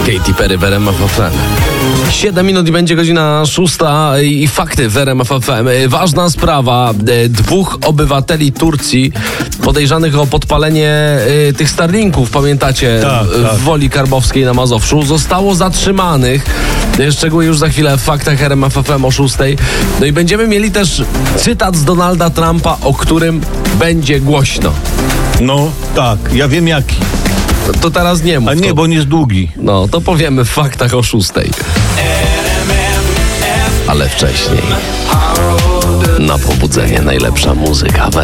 Katy Perry w RMF FM. 7 minut i będzie godzina 6 i fakty w RMF FM. Ważna sprawa. 2 obywateli Turcji podejrzanych o podpalenie tych Starlinków, pamiętacie, Tak. w Woli Karbowskiej na Mazowszu, zostało zatrzymanych. Szczegóły już za chwilę w faktach RMF FM o 6. No i będziemy mieli też cytat z Donalda Trumpa, o którym będzie głośno. No, tak, ja wiem jaki. To teraz nie mów. A nie, to, bo nie jest długi. No, to powiemy w faktach o 6. Ale wcześniej. Na pobudzenie najlepsza muzyka w